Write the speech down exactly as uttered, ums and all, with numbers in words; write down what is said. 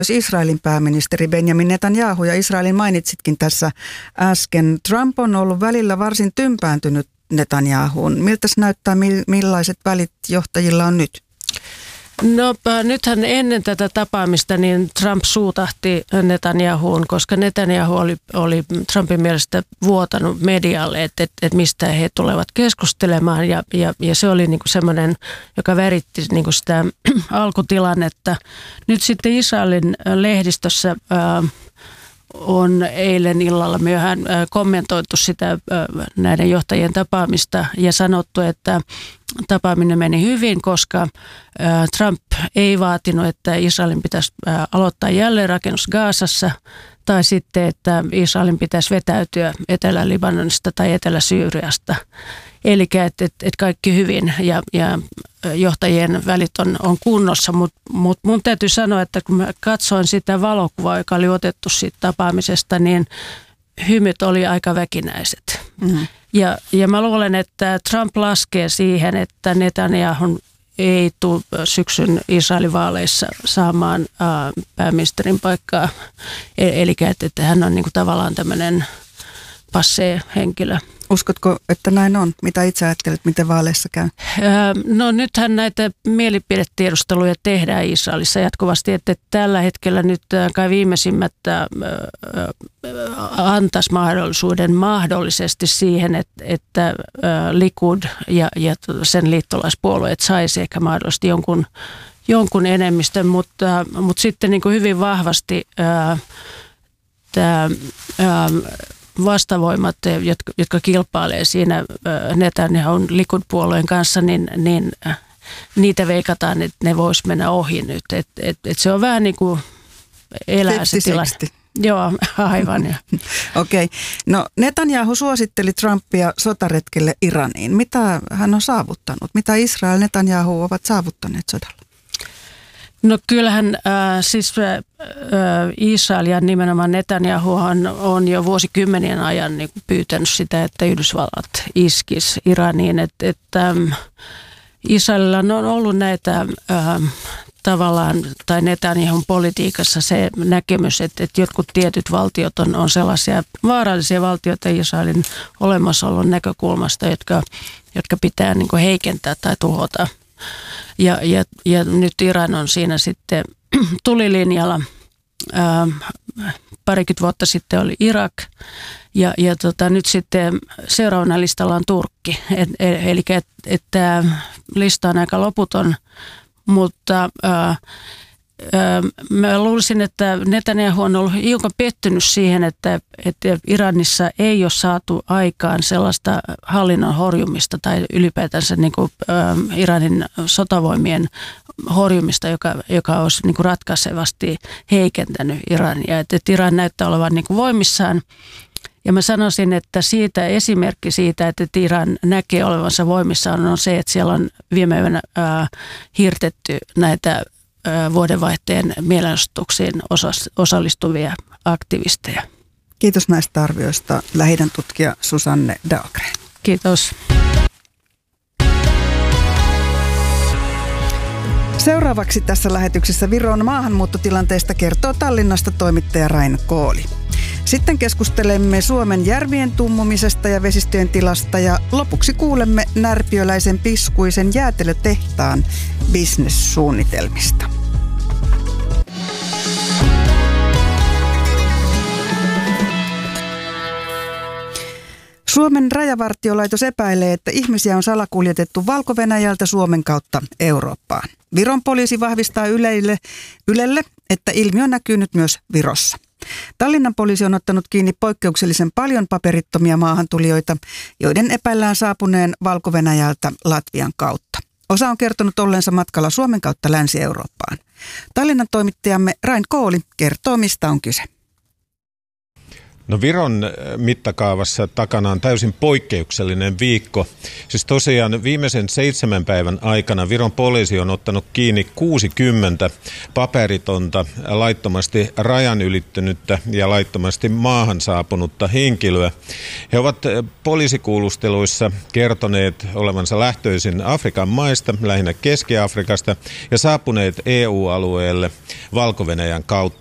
Israelin pääministeri Benjamin Netanyahu, ja Israelin mainitsitkin tässä äsken. Trump on ollut välillä varsin tympääntynyt Netanyahuun. Miltä se näyttää, millaiset välit johtajilla on nyt? No nythän ennen tätä tapaamista niin Trump suutahti Netanyahuun, koska Netanyahu oli, oli Trumpin mielestä vuotanut medialle, että, että, että mistä he tulevat keskustelemaan. Ja, ja, ja se oli niin kuin semmoinen, joka väritti niin kuin sitä alkutilannetta. Nyt sitten Israelin lehdistössä ää, on eilen illalla myöhään kommentoitu sitä näiden johtajien tapaamista ja sanottu, että tapaaminen meni hyvin, koska Trump ei vaatinut, että Israelin pitäisi aloittaa jälleenrakennus Gazassa tai sitten, että Israelin pitäisi vetäytyä Etelä-Libanonista tai Etelä-Syyriasta. Eli että et, et kaikki hyvin ja, ja johtajien välit on, on kunnossa, mutta mut mun täytyy sanoa, että kun mä katsoin sitä valokuvaa, joka oli otettu siitä tapaamisesta, niin hymyt oli aika väkinäiset. Mm-hmm. Ja, ja mä luulen, että Trump laskee siihen, että Netanyahu ei tule syksyn Israelin vaaleissa saamaan ää, pääministerin paikkaa. Eli että, että hän on niinku tavallaan tämmöinen passee henkilö. Uskotko, että näin on? Mitä itse ajattelet, miten vaaleissa käy? No nythän näitä mielipidetiedusteluja tehdään Israelissa jatkuvasti, että tällä hetkellä nyt kai viimeisimmät antaisi mahdollisuuden mahdollisesti siihen, että, että Likud ja, ja sen liittolaispuolueet saisi ehkä mahdollisesti jonkun, jonkun enemmistön, mutta, mutta sitten niin kuin hyvin vahvasti ää, tämä ää, vastavoimat, jotka, jotka kilpailee siinä Netanyahun Likud-puolueen kanssa, niin, niin niitä veikataan, että ne vois mennä ohi nyt. Et, et, et se on vähän niin kuin elää se tilanne. Joo, aivan. Okei. Okay. No Netanyahu suositteli Trumpia sotaretkelle Iraniin. Mitä hän on saavuttanut? Mitä Israel ja Netanyahu ovat saavuttaneet sodalla? No kyllähän äh, siis äh, Israel ja nimenomaan Netanyahu on, on jo vuosikymmenien ajan niin pyytänyt sitä, että Yhdysvallat iskisi Iraniin. Että et, ähm, Israelilla on ollut näitä äh, tavallaan, tai Netanyahun politiikassa se näkemys, että, että jotkut tietyt valtiot on, on sellaisia vaarallisia valtioita Israelin olemassaolon näkökulmasta, jotka, jotka pitää niin kuin heikentää tai tuhota. Ja, ja, ja nyt Iran on siinä sitten tulilinjalla. Ää, parikymmentä vuotta sitten oli Irak ja, ja tota, nyt sitten seuraavana listalla on Turkki. Et, eli että et tämä lista on aika loputon, mutta ää, ää, mä luulisin, että Netanyahu on ollut hiukan pettynyt siihen, että, että Iranissa ei ole saatu aikaan sellaista hallinnon horjumista tai ylipäätänsä niin kuin, ää, Iranin sotavoimien horjumista, joka, joka olisi niin kuin ratkaisevasti heikentänyt Irania. Että, että Iran näyttää olevan niin kuin voimissaan. Ja mä sanoisin, että siitä esimerkki siitä, että Iran näkee olevansa voimissaan, on se, että siellä on viime yönä ää, hirtetty näitä ää, vuodenvaihteen mielenosoituksiin osallistuvia aktivisteja. Kiitos näistä arvioista, Lähi-idän tutkija Susanne Dahlgren. Kiitos. Seuraavaksi tässä lähetyksessä Viron maahanmuuttotilanteesta kertoo Tallinnasta toimittaja Rain Kooli. Sitten keskustelemme Suomen järvien tummumisesta ja vesistöjen tilasta ja lopuksi kuulemme närpiöläisen piskuisen jäätelötehtaan bisnessuunnitelmista. Suomen rajavartiolaitos epäilee, että ihmisiä on salakuljetettu Valko-Venäjältä Suomen kautta Eurooppaan. Viron poliisi vahvistaa Ylelle, Ylelle, että ilmiö näkyy nyt myös Virossa. Tallinnan poliisi on ottanut kiinni poikkeuksellisen paljon paperittomia maahantulijoita, joiden epäillään saapuneen Valko-Venäjältä Latvian kautta. Osa on kertonut olleensa matkalla Suomen kautta Länsi-Eurooppaan. Tallinnan toimittajamme Rain Kooli kertoo, mistä on kyse. No Viron mittakaavassa takana on täysin poikkeuksellinen viikko. Siis tosiaan viimeisen seitsemän päivän aikana Viron poliisi on ottanut kiinni kuusikymmentä paperitonta, laittomasti rajan ylittänyttä ja laittomasti maahan saapunutta henkilöä. He ovat poliisikuulusteluissa kertoneet olevansa lähtöisin Afrikan maista, lähinnä Keski-Afrikasta, ja saapuneet E U-alueelle Valko-Venäjän kautta.